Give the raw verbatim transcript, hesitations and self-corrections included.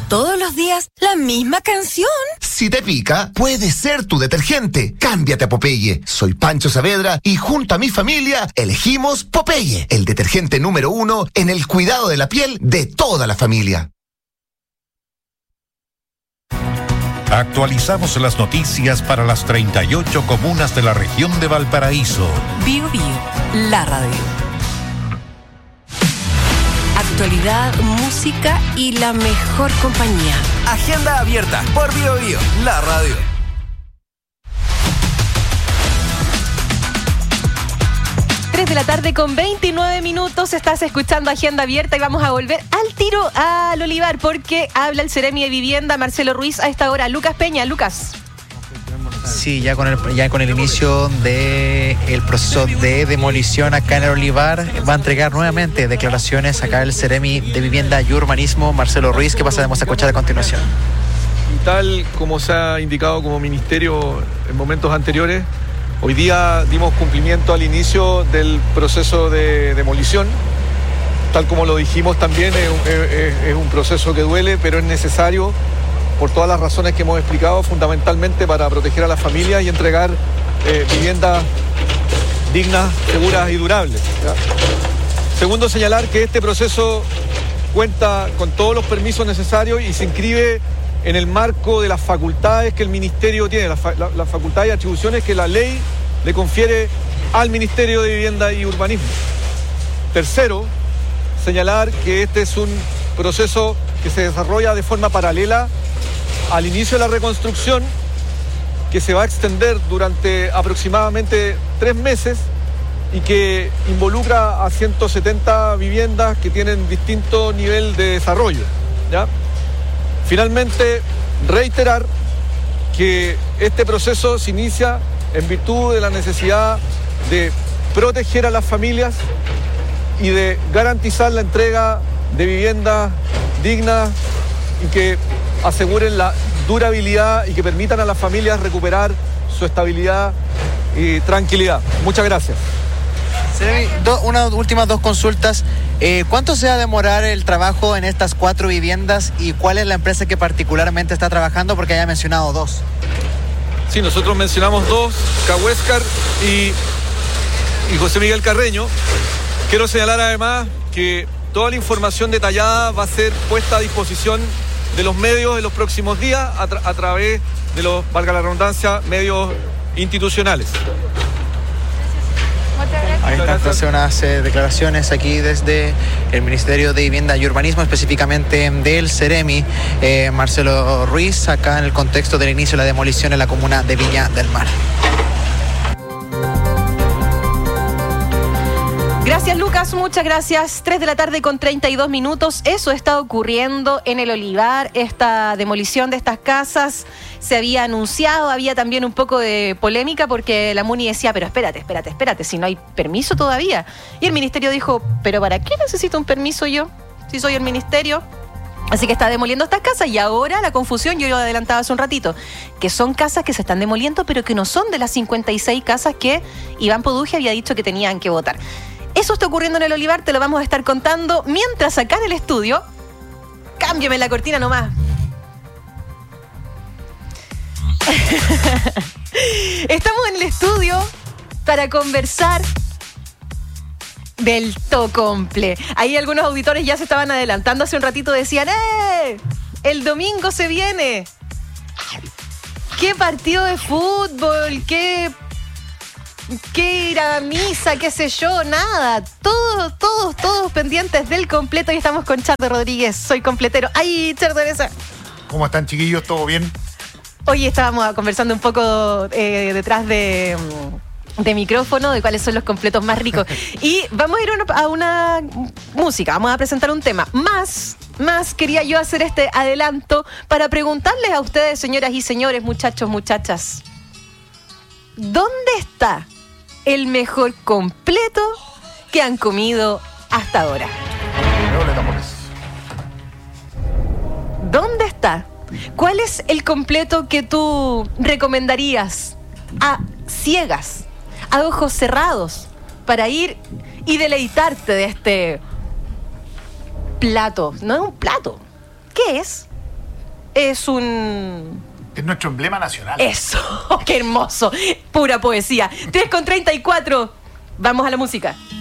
todos los días la misma canción? Si te pica, puede ser tu detergente. Cámbiate a Popeye. Soy Pancho Saavedra y junto a mi familia elegimos Popeye, el detergente número uno en el cuidado de la piel de toda la familia. Actualizamos las noticias para las treinta y ocho comunas de la región de Valparaíso. Bio Bio, la radio. Actualidad, música y la mejor compañía. Agenda abierta por Bio Bio, la radio. tres de la tarde con veintinueve minutos, estás escuchando Agenda Abierta y vamos a volver al tiro al Olivar porque habla el Seremi de Vivienda, Marcelo Ruiz, a esta hora. Lucas Peña, Lucas. Sí, ya con el ya con el inicio del proceso de demolición acá en el Olivar, va a entregar nuevamente declaraciones acá el Seremi de Vivienda y Urbanismo, Marcelo Ruiz, que pasaremos a escuchar a continuación. Y tal como se ha indicado como ministerio en momentos anteriores, hoy día dimos cumplimiento al inicio del proceso de demolición. Tal como lo dijimos también, es un, es, es un proceso que duele, pero es necesario por todas las razones que hemos explicado, fundamentalmente para proteger a las familias y entregar eh, viviendas dignas, seguras y durables, ¿ya? Segundo, señalar que este proceso cuenta con todos los permisos necesarios y se inscribe en el marco de las facultades que el Ministerio tiene, las, fa- la, las facultades y atribuciones que la ley le confiere al Ministerio de Vivienda y Urbanismo. Tercero, señalar que este es un proceso que se desarrolla de forma paralela al inicio de la reconstrucción, que se va a extender durante aproximadamente tres meses y que involucra a ciento setenta viviendas que tienen distinto nivel de desarrollo, ¿ya? Finalmente, reiterar que este proceso se inicia en virtud de la necesidad de proteger a las familias y de garantizar la entrega de viviendas dignas y que aseguren la durabilidad y que permitan a las familias recuperar su estabilidad y tranquilidad. Muchas gracias. Seremi, do, unas últimas dos consultas. Eh, ¿Cuánto se va a demorar el trabajo en estas cuatro viviendas y cuál es la empresa que particularmente está trabajando? Porque haya mencionado dos. Sí, nosotros mencionamos dos, Cahuéscar y, y José Miguel Carreño. Quiero señalar además que toda la información detallada va a ser puesta a disposición de los medios en los próximos días a, tra- a través de los, valga la redundancia, medios institucionales. Ahí están entonces unas eh, declaraciones aquí desde el Ministerio de Vivienda y Urbanismo, específicamente del Seremi, eh, Marcelo Ruiz, acá en el contexto del inicio de la demolición en la comuna de Viña del Mar. Gracias, Lucas, muchas gracias. tres de la tarde con treinta y dos minutos. Eso está ocurriendo en el Olivar, esta demolición de estas casas. Se había anunciado, había también un poco de polémica porque la MUNI decía, pero espérate, espérate, espérate, si no hay permiso todavía. Y el ministerio dijo, pero ¿para qué necesito un permiso yo? Si soy el ministerio. Así que está demoliendo estas casas y ahora la confusión, yo lo adelantaba hace un ratito, que son casas que se están demoliendo, pero que no son de las cincuenta y seis casas que Iván Poduje había dicho que tenían que votar. Eso está ocurriendo en el Olivar, te lo vamos a estar contando. Mientras acá en el estudio, cámbiame la cortina nomás. Estamos en el estudio para conversar del Tocomple. Ahí algunos auditores ya se estaban adelantando hace un ratito, decían ¡eh! El domingo se viene. ¿Qué partido de fútbol? ¿Qué... ¿Qué ir a misa? ¿Qué sé yo? Nada. Todos, todos, todos pendientes del completo y estamos con Chardo Rodríguez. Soy completero. ¡Ay, Chardo esa! ¿Cómo están, chiquillos? ¿Todo bien? Hoy estábamos conversando un poco eh, detrás de, de micrófono de cuáles son los completos más ricos. Y vamos a ir a una música. Vamos a presentar un tema. Más, más quería yo hacer este adelanto para preguntarles a ustedes, señoras y señores, muchachos, muchachas, ¿dónde está el mejor completo que han comido hasta ahora? ¿Dónde está? ¿Cuál es el completo que tú recomendarías a ciegas, a ojos cerrados, para ir y deleitarte de este plato? No es un plato. ¿Qué es? es un... Es nuestro emblema nacional. Eso, qué hermoso, pura poesía. tres con treinta y cuatro, vamos a la música.